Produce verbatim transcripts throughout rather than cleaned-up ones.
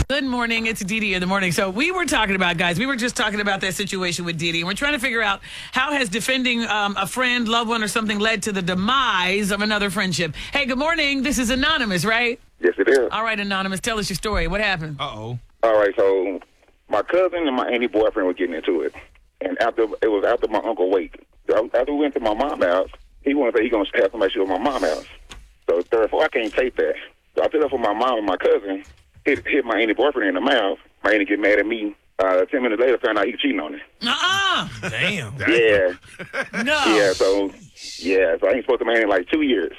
Good morning. It's Dee Dee in the morning. So we were talking about, guys, we were just talking about that situation with Dee Dee. And we're trying to figure out how has defending um, a friend, loved one, or something led to the demise of another friendship. Hey, good morning. This is Anonymous, right? Yes, it is. All right, Anonymous, tell us your story. What happened? Uh-oh. All right, so my cousin and my auntie boyfriend were getting into it. And after it was after my uncle wake. So after we went to my mom's house, he wanted to say he going to have somebody show at my mom's house. So therefore, I can't take that. So I stood up for my mom and my cousin, hit, hit my auntie boyfriend in the mouth. My auntie get mad at me. Uh, ten minutes later, found out he was cheating on her. Uh-uh. Damn. Yeah. No. Yeah, so, yeah, so I ain't supposed to marry in like two years.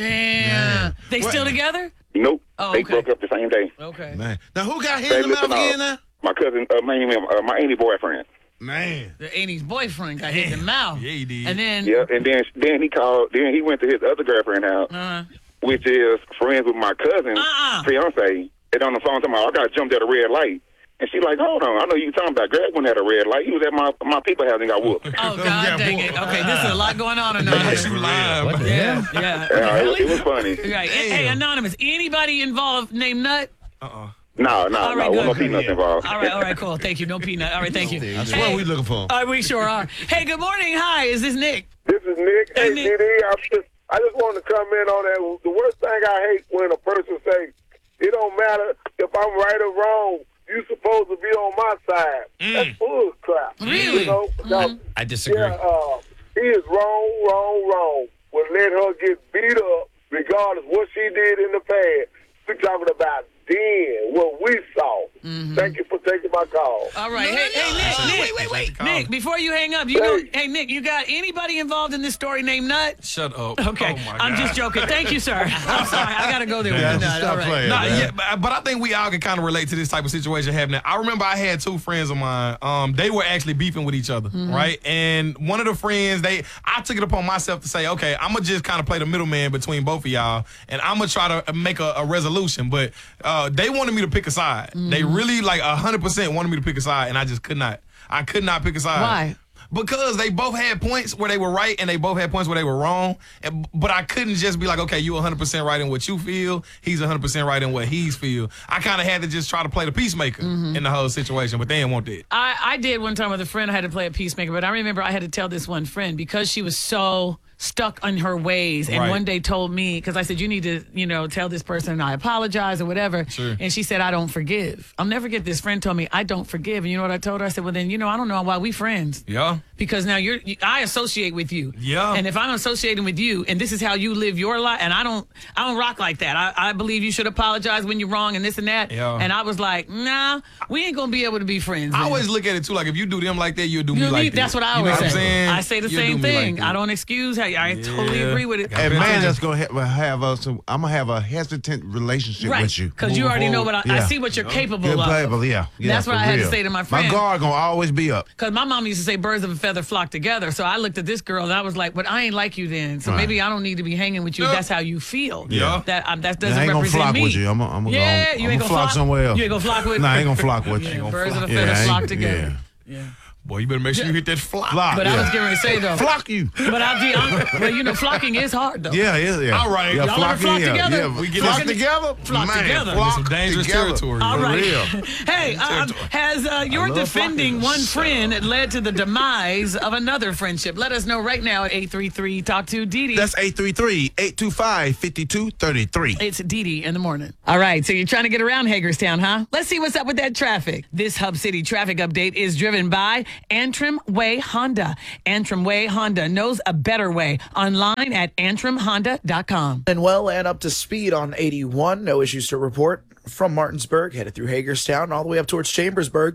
Damn. They What? still together? Nope. Oh, They okay. broke up the same day. Okay. Man. Now, who got hit Hey, in the mouth listen, uh, again now? My cousin, uh, my, uh, my auntie boyfriend. Man. The auntie's boyfriend got hit in the mouth. Yeah, he did. And then, Yeah, and then then he called, then he went to his other girlfriend house, uh, which is friends with my cousin's Uh-uh. fiance. And on the phone, talking about, I got jumped at a red light. And she like, hold on, I know you talking about Greg when at a red light. He was at my my people house and got whooped. oh, God dang it. Okay, this is a lot going on, Anonymous. You lying, What man. the Yeah, hell? yeah. Yeah, it, Really? it was funny. Right. Hey, hey, Anonymous, anybody involved named Nut? Uh-uh. No, no, All no, right, no, no good. peanuts involved. All right, all right, cool. Thank you. No peanut. All right, thank you. That's what we looking for. Uh, we sure are. Hey, good morning. Hi, is this Nick? This is Nick. Hey, Hey, Nick. D D, I just, I just wanted to comment on that. The worst thing I hate when a person say, it don't matter if I'm right or wrong. You supposed to be on my side. That's bull crap. Really? You know? Now, I disagree. yeah, uh, he is wrong, wrong, wrong. Would let her get beat up regardless what she did in the past. We're talking about then, what we saw. Thank you for taking my call. All right. Hey, hey, Nick, Nick, wait, wait, wait. Nick, before you hang up, you know, hey, Nick, you got anybody involved in this story named Nut? Shut up. Okay, Oh, my I'm God. just joking. Thank you, sir. I'm sorry. I got to go there with Yeah, the just Nut. stop All right. playing. Nah, man. yeah, but, but I think we all can kind of relate to this type of situation happening. I remember I had two friends of mine. Um, they were actually beefing with each other, Mm-hmm. right? And one of the friends, they, I took it upon myself to say, okay, I'm gonna just kind of play the middleman between both of y'all, and I'm gonna try to make a, a resolution. But uh, they wanted me to pick a side. They really like a hundred percent wanted me to pick a side, and I just could not. I could not pick a side. Why? Because they both had points where they were right and they both had points where they were wrong. And, but I couldn't just be like, okay, you one hundred percent right in what you feel. He's one hundred percent right in what he's feel. I kind of had to just try to play the peacemaker in the whole situation, but they didn't want that. I, I did one time with a friend. I had to play a peacemaker, but I remember I had to tell this one friend because she was so stuck on her ways, and Right. one day told me, because I said, you need to, you know, tell this person I apologize or whatever. Sure. And she said, I don't forgive. I'll never get this friend told me, I don't forgive. And you know what I told her? I said, well, then, you know, I don't know why we friends. Yeah. Because now you're, you, I associate with you. Yeah. And if I'm associating with you, and this is how you live your life, and I don't, I don't rock like that. I, I believe you should apologize when you're wrong and this and that. Yeah. And I was like, nah, we ain't gonna be able to be friends. I then. always look at it too, like if you do them like that, you'll do You me know what I like mean? that. That's what I You know always what I'm say. saying? I say the You'll same do me like thing. that. I don't excuse how I totally Yeah. agree with it. Gotta And pay man, attention. that's gonna ha- have us. I'm gonna have a hesitant relationship Right, with you. because you Moving already know what I, forward. I Yeah. see what you're capable Good of. playable, yeah. yeah. That's what for I had to real. say to my friend. My guard gonna always be up. Because my mom used to say birds of a feather flock together. So I looked at this girl and I was like, but I ain't like you then. So Right. maybe I don't need to be hanging with you. if Yeah. That's how you feel. Yeah. That um, that I doesn't ain't gonna represent flock me. with you. I'm gonna, I'm gonna, yeah, I'm you ain't gonna gonna flock somewhere else. You ain't gonna flock with. Nah, I ain't gonna flock with Yeah, you. birds of a Yeah, feather I ain't- flock together. yeah. Yeah. Boy, you better make sure you hit that flop. Flock. But yeah. I was getting ready to say though. Flock you. But I'll be honest. Well, you know, flocking is hard though. Yeah, yeah, yeah. All right. Yeah, Y'all ever flocking, flock yeah, together? Yeah. We We get flock this- together. flock Man, together. Flock Some dangerous together. territory. All For right. real. Hey, um, has uh, your love defending flocking. one friend led to the demise of another friendship? Let us know right now at eight three three talk to Dee Dee. That's eight three three, eight two five, five two three three. It's Dee Dee in the morning. All right, so you're trying to get around Hagerstown, huh? Let's see what's up with that traffic. This Hub City traffic update is driven by Antrim Way Honda. Antrim Way Honda knows a better way. Online at antrim honda dot com. And well and up to speed on eighty-one. No issues to report from Martinsburg, headed through Hagerstown, all the way up towards Chambersburg.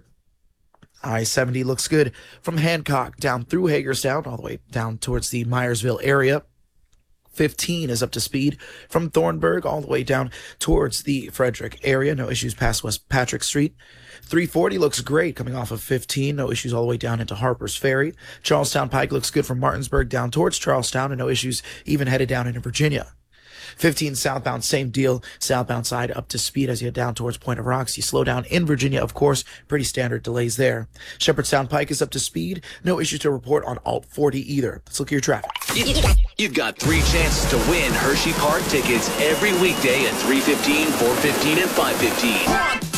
I seventy looks good from Hancock down through Hagerstown, all the way down towards the Myersville area. fifteen is up to speed from Thornburg all the way down towards the Frederick area. No issues past West Patrick Street. three forty looks great coming off of fifteen. No issues all the way down into Harper's Ferry. Charlestown Pike looks good from Martinsburg down towards Charlestown, and no issues even headed down into Virginia. fifteen southbound, same deal. Southbound side up to speed as you head down towards Point of Rocks. You slow down in Virginia, of course. Pretty standard delays there. Shepherdstown Pike is up to speed. No issues to report on Alt forty either. Let's look at your traffic. You've got three chances to win Hershey Park tickets every weekday at three fifteen, four fifteen, and five fifteen. One, two,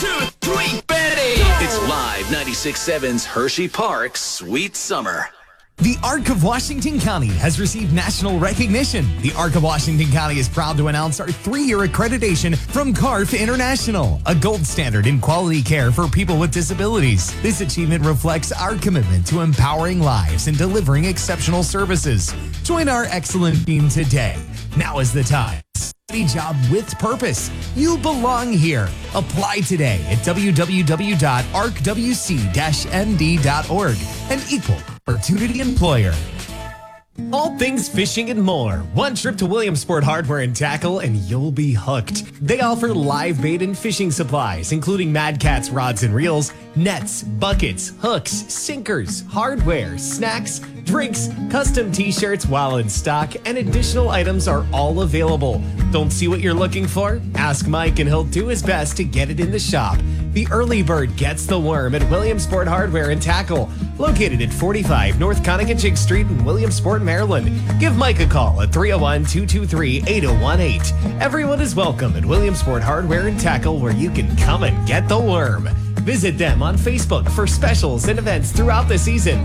Sweet Betty! It's Live ninety-six point seven's Hershey Park Sweet Summer. The Arc of Washington County has received national recognition. The Arc of Washington County is proud to announce our three-year accreditation from C A R F International, a gold standard in quality care for people with disabilities. This achievement reflects our commitment to empowering lives and delivering exceptional services. Join our excellent team today. Now is the time. Study job with purpose. You belong here. Apply today at w w w dot arc w c dash m d dot org. An equal opportunity employer. All things fishing and more. One trip to Williamsport Hardware and Tackle and you'll be hooked. They offer live bait and fishing supplies, including Mad Catz rods and reels, nets, buckets, hooks, sinkers, hardware, snacks, drinks, custom t-shirts while in stock, and additional items are all available. Don't see what you're looking for? Ask Mike and he'll do his best to get it in the shop. The early bird gets the worm at Williamsport Hardware and Tackle, located at forty-five North Conococheague Street in Williamsport, Maryland. Give Mike a call at three oh one, two two three, eight oh one eight. Everyone is welcome at Williamsport Hardware and Tackle, where you can come and get the worm. Visit them on Facebook for specials and events throughout the season.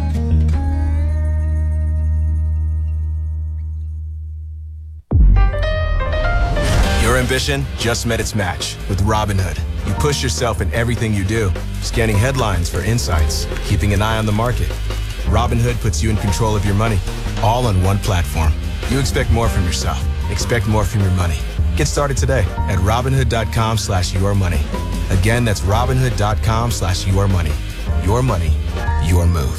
Your ambition just met its match with Robinhood. You push yourself in everything you do, scanning headlines for insights, keeping an eye on the market. Robinhood puts you in control of your money, all on one platform. You expect more from yourself. Expect more from your money. Get started today at Robinhood.com slash your money. Again, that's Robinhood.com slash your money. Your money, your move.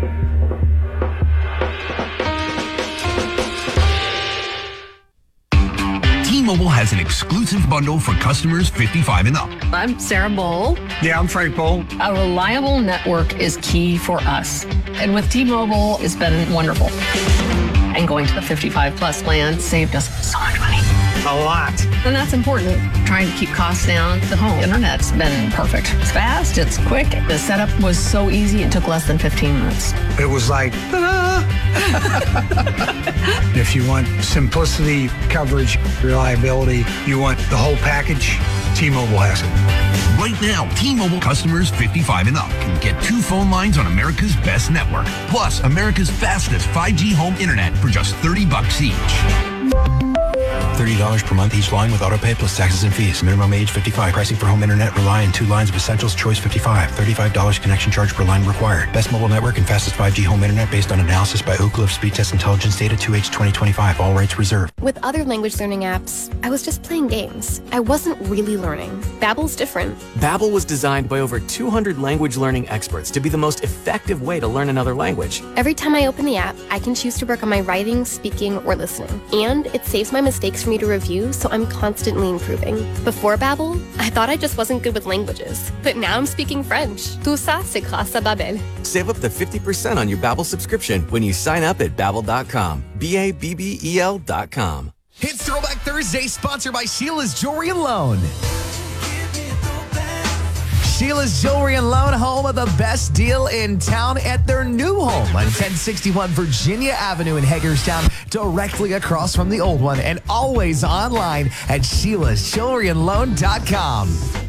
T-Mobile has an exclusive bundle for customers fifty-five and up. I'm Sarah Bowl. Yeah, I'm Frank Bowl. A reliable network is key for us. And with T-Mobile, it's been wonderful. And going to the fifty-five plus plan saved us so much money. A lot. And that's important. Trying to keep costs down. The home internet's been perfect. It's fast, it's quick. The setup was so easy, it took less than fifteen minutes. It was like, ta-da! If you want simplicity, coverage, reliability, you want the whole package, T-Mobile has it. Right now, T-Mobile customers fifty-five and up can get two phone lines on America's best network, plus America's fastest five G home internet for just thirty bucks each. thirty dollars per month each line with autopay plus taxes and fees. Minimum age fifty-five. Pricing for home internet rely on two lines of Essentials Choice fifty-five. thirty-five dollars connection charge per line required. Best mobile network and fastest five G home internet based on analysis by Oak Cliff Speed Test Intelligence Data two H twenty twenty-five. All rights reserved. With other language learning apps, I was just playing games. I wasn't really learning. Babbel's different. Babbel was designed by over two hundred language learning experts to be the most effective way to learn another language. Every time I open the app, I can choose to work on my writing, speaking, or listening. And it saves my mistakes for me to review, so I'm constantly improving. Before Babbel, I thought I just wasn't good with languages. But now I'm speaking French. Tout ça, c'est grâce à Babbel. Save up to fifty percent on your Babbel subscription when you sign up at babbel dot com. B A B B E L dot com. It's Throwback Thursday, sponsored by Sheila's Jewelry and Loan. Sheila's Jewelry and Loan, home of the best deal in town at their new home on ten sixty-one Virginia Avenue in Hagerstown, directly across from the old one, and always online at Sheila's Jewelry and Loan dot com.